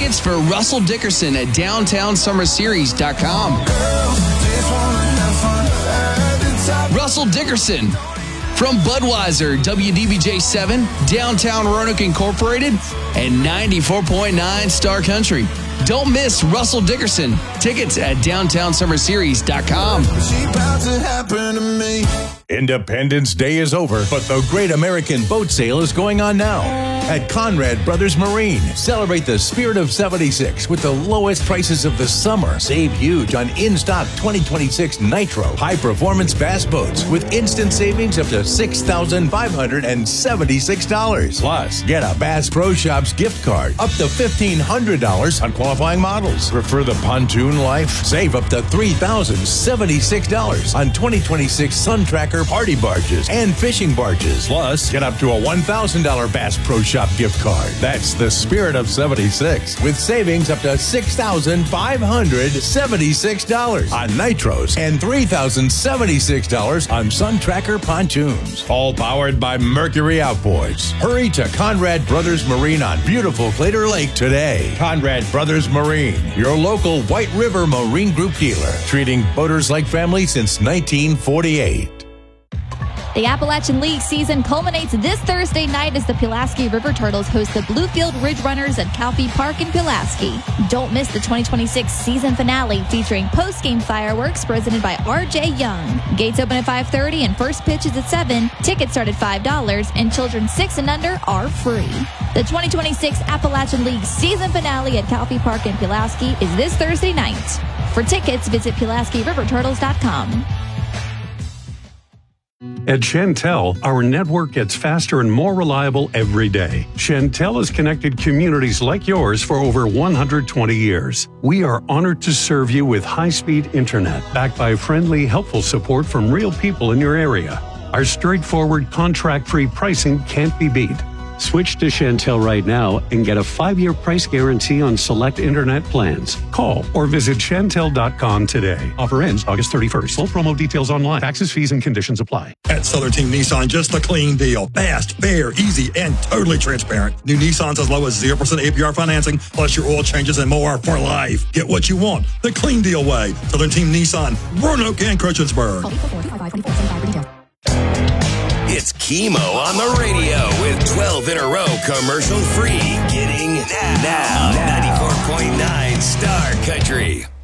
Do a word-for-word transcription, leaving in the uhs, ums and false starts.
Tickets for Russell Dickerson at downtown summer series dot com. Russell Dickerson from Budweiser, W D B J seven, Downtown Roanoke Incorporated, and ninety-four point nine Star Country. Don't miss Russell Dickerson. Tickets at downtown summer series dot com. Independence Day is over, but the Great American Boat Sale is going on now at Conrad Brothers Marine. Celebrate the spirit of seventy-six with the lowest prices of the summer. Save huge on in-stock twenty twenty-six Nitro high-performance bass boats with instant savings up to six thousand five hundred seventy-six dollars. Plus, get a Bass Pro Shops gift card up to fifteen hundred dollars on qualifying models. Prefer the pontoon life? Save up to three thousand seventy-six dollars on twenty twenty-six Sun Tracker party barges and fishing barges. Plus, get up to a one thousand dollars Bass Pro Shop gift card. That's the spirit of seventy-six, with savings up to six thousand five hundred seventy-six dollars on Nitros and three thousand seventy-six dollars on Sun Tracker pontoons. All powered by Mercury Outboards. Hurry to Conrad Brothers Marine on beautiful Claytor Lake today. Conrad Brothers Marine, your local White River Marine Group dealer, treating boaters like family since nineteen forty-eight. The Appalachian League season culminates this Thursday night as the Pulaski River Turtles host the Bluefield Ridge Runners at Calfee Park in Pulaski. Don't miss the twenty twenty-six season finale featuring post-game fireworks presented by R J Young. Gates open at five thirty and first pitch is at seven. Tickets start at five dollars and children six and under are free. The twenty twenty-six Appalachian League season finale at Calfee Park in Pulaski is this Thursday night. For tickets, visit Pulaski River Turtles dot com. At Shentel, our network gets faster and more reliable every day. Shentel has connected communities like yours for over one hundred twenty years. We are honored to serve you with high-speed internet, backed by friendly, helpful support from real people in your area. Our straightforward, contract-free pricing can't be beat. Switch to Shentel right now and get a five-year price guarantee on select internet plans. Call or visit Shentel dot com today. Offer ends August thirty-first. Full promo details online. Taxes, fees, and conditions apply. At Southern Team Nissan, just a clean deal. Fast, fair, easy, and totally transparent. New Nissans as low as zero percent A P R financing, plus your oil changes and more for life. Get what you want the clean deal way. Southern Team Nissan, Roanoke and Christiansburg. It's Chemo on the radio with twelve in a row commercial free. Getting now, now. ninety-four point nine Star Country.